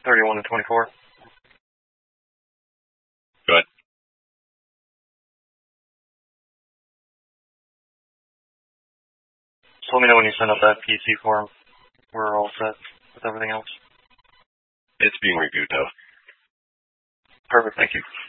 31 and 24. Go ahead. So let me know when you send up that PC form. We're all set with everything else. It's being reviewed, though. Perfect, thank you.